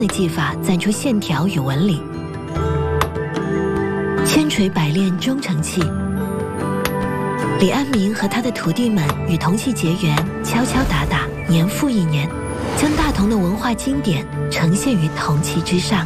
的技法攒出线条与纹理，千锤百炼终成器。李安民和他的徒弟们与铜器结缘，敲敲打打，年复一年，将大同的文化经典呈现于铜器之上。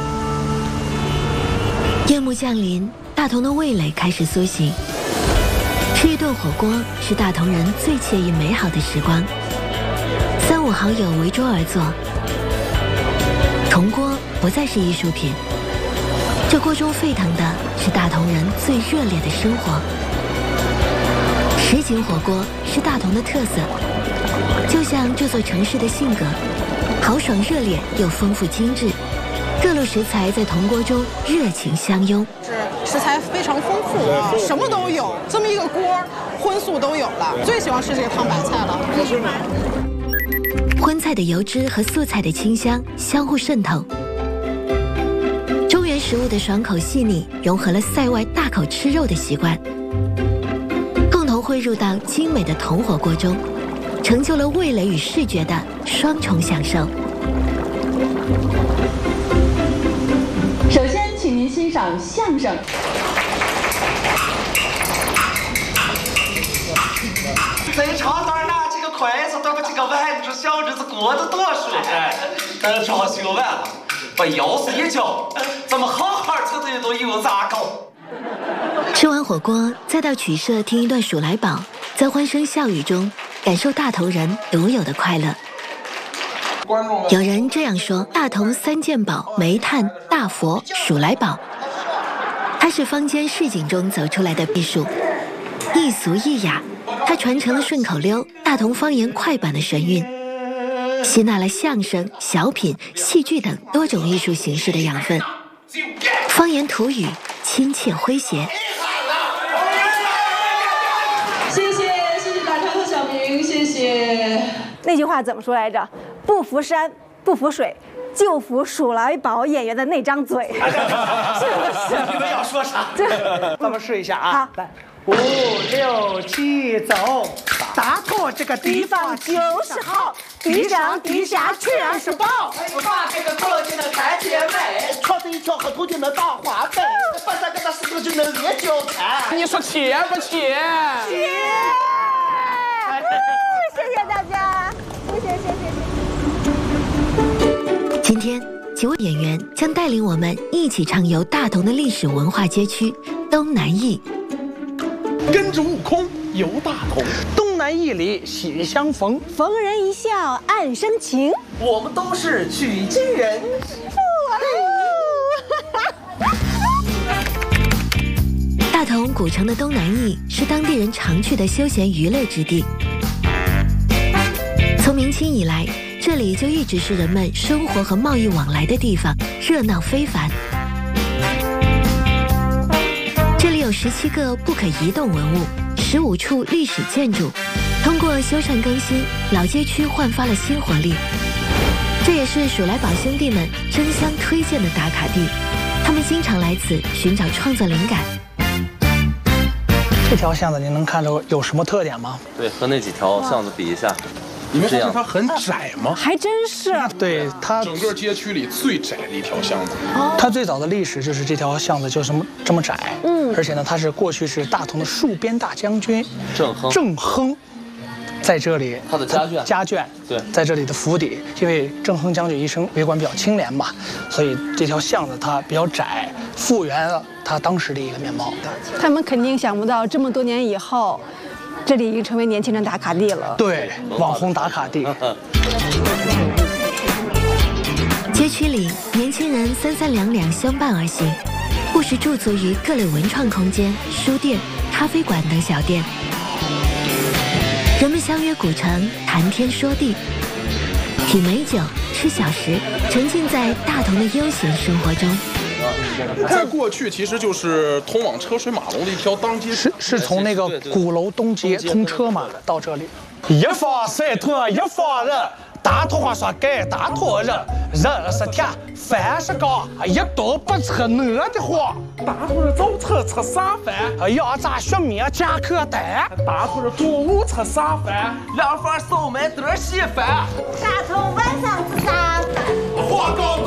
夜幕降临，大同的味蕾开始苏醒。吃一顿火锅是大同人最惬意美好的时光。3、5好友围桌而坐，铜锅不再是艺术品，这锅中沸腾的是大同人最热烈的生活。什锦火锅是大同的特色，就像这座城市的性格，豪爽热烈又丰富精致。各路食材在铜锅中热情相拥， 食材非常丰富，什么都有。这么一个锅，荤素都有了。最喜欢吃这个汤白菜了。 荤菜的油脂和素菜的清香相互渗透，中原食物的爽口细腻融合了塞外大口吃肉的习惯，共同汇入到精美的铜火锅中，成就了味蕾与视觉的双重享受。 首先，请您欣赏相声。 在朝堂拿起个筷子，端不起个碗，你说小日子过得多顺？等装修完了，把腰子一交，咱们好好吃这一顿油炸狗。 吃完火锅，再到曲社听一段数来宝，在欢声笑语中感受大同人独有的快乐。有人这样说：大同3件宝，煤炭、大佛、数来宝。它是坊间市井中走出来的秘术，易俗易雅，它传承了顺口溜、大同方言快板的神韵，吸纳了相声、小品、戏剧等多种艺术形式的养分，方言土语亲切诙谐。 谢谢打长头小明，谢谢。 那句话怎么说来着？不服山，不服水，就服数来宝演员的那张嘴。是不是？ 你们要说啥？ 咱们试一下啊！ 好， 来，5、6、7，走！大同这个地方就是好，地上地下全是宝。 把这个口进的开姐妹， 瞧这一瞧和土地的大花背，把这个石头就能练就开。 你说切不切？ 切！谢谢大家，谢谢。 今天几位演员将带领我们一起畅游大同的历史文化街区东南弋。 跟着悟空游大同， 东南弋里喜相逢， 逢人一笑暗生情。 我们都是取经人。 大同古城的东南弋是当地人常去的休闲娱乐之地。从明清以来，这里就一直是人们生活和贸易往来的地方，热闹非凡。这里有17个不可移动文物，15处历史建筑，通过修缮更新，老街区焕发了新活力。这也是数来宝兄弟们争相推荐的打卡地，他们经常来此寻找创作灵感。 这条巷子你能看出有什么特点吗？ 对，和那几条巷子比一下。 你们发现它很窄吗？ 还真是。 对，它整个街区里最窄的一条巷子。 它最早的历史就是这条巷子就这么窄。而且呢，它是过去是大同的戍边大将军郑亨，在这里他的家眷对， 在这里的府邸，因为郑亨将军一生为官比较清廉嘛，所以这条巷子它比较窄，复原了它当时的一个面貌。 他们肯定想不到这么多年以后，这里已经成为年轻人打卡地了。 对，网红打卡地。 街区里，年轻人3、3、2、2相伴而行，不时驻足于各类文创空间、书店、咖啡馆等小店。人们相约古城，谈天说地，品美酒，吃小食，沉浸在大同的悠闲生活中。 在过去，其实就是通往车水马龙的一条当街， 是从那个鼓楼东街通车马到这里。一方水土一方人，大同话说给大同人，人是铁，饭是钢，一顿不吃饿得慌。 大同人早晨吃啥饭？ 羊杂血面加颗蛋。 大同人中午吃啥饭？ 两房烧麦墩稀饭。 大同晚上吃啥饭？ 花岗。